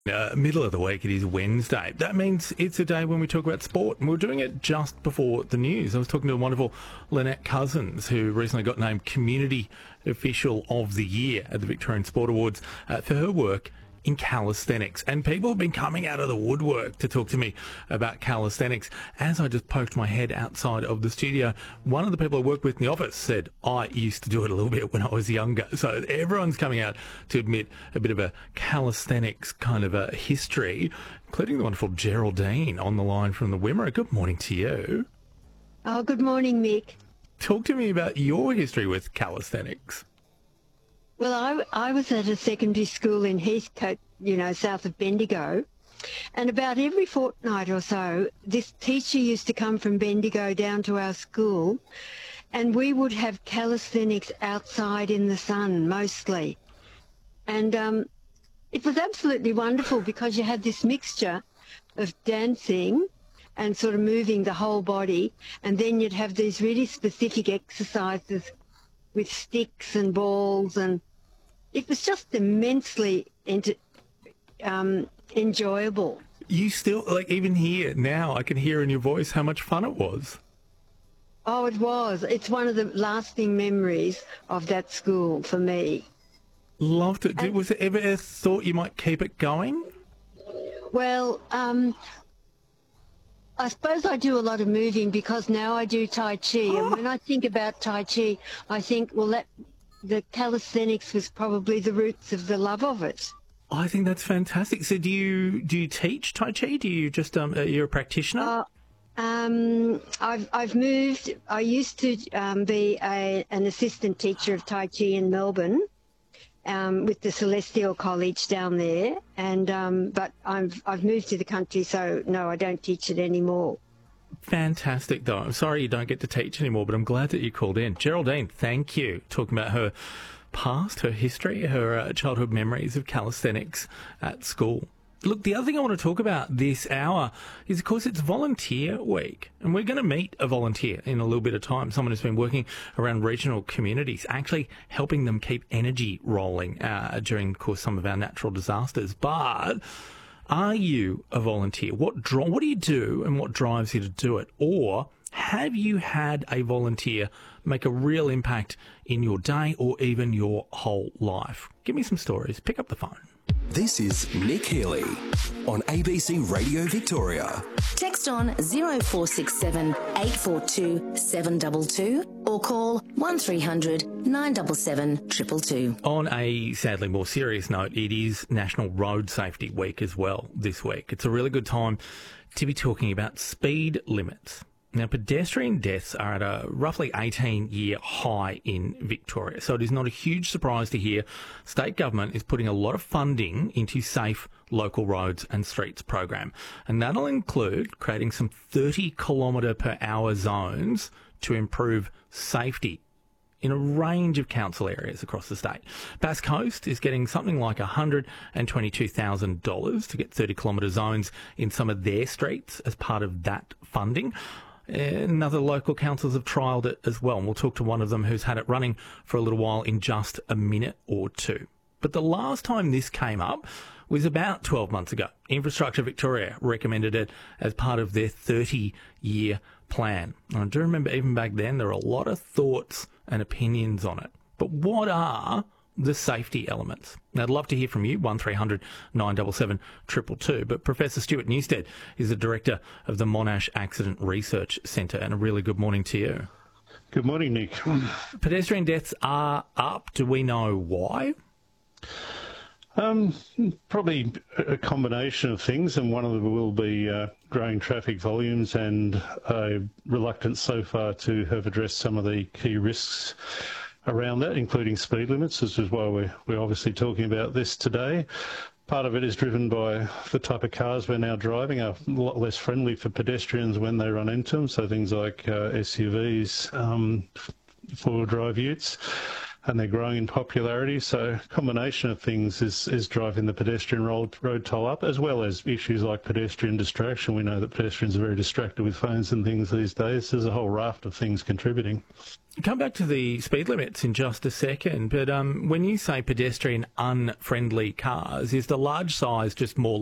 Middle of the week, it is Wednesday. That means it's a day when we talk about sport, and we're doing it just before the news. I was talking to a wonderful Lynette Cousins, who recently got named Community Official of the Year at the Victorian Sport Awards for her work in calisthenics. And people have been coming out of the woodwork to talk to me about calisthenics. As I just poked my head outside of the studio, one of the people I worked with in the office said, I used to do it a little bit when I was younger. So everyone's coming out to admit a bit of a calisthenics kind of a history, including the wonderful Geraldine on the line from the Wimmera. Good morning to you. Oh, good morning, Mick. Talk to me about your history with calisthenics. Well, I was at a secondary school in Heathcote, south of Bendigo, and about every fortnight or so, this teacher used to come from Bendigo down to our school, and we would have calisthenics outside in the sun, mostly. And it was absolutely wonderful because you had this mixture of dancing and sort of moving the whole body, and then you'd have these really specific exercises with sticks and balls, and it was just immensely enjoyable. You still, even here now, I can hear in your voice how much fun it was. Oh, it was. It's one of the lasting memories of that school for me. Loved it. Was it ever a thought you might keep it going? Well, I suppose I do a lot of moving because now I do Tai Chi. And when I think about Tai Chi, I think, the calisthenics was probably the roots of the love of it. I think that's fantastic. So do you teach Tai Chi? Do you just, you're a practitioner? I've moved. I used to be an assistant teacher of Tai Chi in Melbourne with the Celestial College down there. And but I've moved to the country, so no, I don't teach it anymore. Fantastic, though. I'm sorry you don't get to teach anymore, but I'm glad that you called in. Geraldine, thank you. Talking about her past, her history, her childhood memories of calisthenics at school. Look, the other thing I want to talk about this hour is, of course, it's Volunteer Week, and we're going to meet a volunteer in a little bit of time, someone who's been working around regional communities, actually helping them keep energy rolling during, of course, some of our natural disasters. But are you a volunteer? What do you do and what drives you to do it? Or have you had a volunteer make a real impact in your day or even your whole life? Give me some stories. Pick up the phone. This is Nick Healy on ABC Radio Victoria. Text on 0467 842 722 or call 1300 977 222. On a sadly more serious note, it is National Road Safety Week as well this week. It's a really good time to be talking about speed limits. Now, pedestrian deaths are at a roughly 18-year high in Victoria, so it is not a huge surprise to hear state government is putting a lot of funding into Safe Local Roads and Streets program, and that'll include creating some 30-kilometre-per-hour zones to improve safety in a range of council areas across the state. Bass Coast is getting something like $122,000 to get 30-kilometre zones in some of their streets as part of that funding. And other local councils have trialled it as well, and we'll talk to one of them who's had it running for a little while in just a minute or two. But the last time this came up was about 12 months ago. Infrastructure Victoria recommended it as part of their 30-year plan. And I do remember even back then there were a lot of thoughts and opinions on it. But what are the safety elements? Now, I'd love to hear from you, 1300 977 222. But Professor Stuart Newstead is the Director of the Monash Accident Research Centre, and a really good morning to you. Good morning, Nick. Pedestrian deaths are up. Do we know why? Probably a combination of things, and one of them will be growing traffic volumes and a reluctance so far to have addressed some of the key risks around that, including speed limits. This is why we're obviously talking about this today. Part of it is driven by the type of cars we're now driving are a lot less friendly for pedestrians when they run into them, so things like SUVs, four-wheel drive utes. and they're growing in popularity. So a combination of things is driving the pedestrian road toll up, as well as issues like pedestrian distraction. We know that pedestrians are very distracted with phones and things these days. There's a whole raft of things contributing. Come back to the speed limits in just a second, but when you say pedestrian unfriendly cars, is the large size just more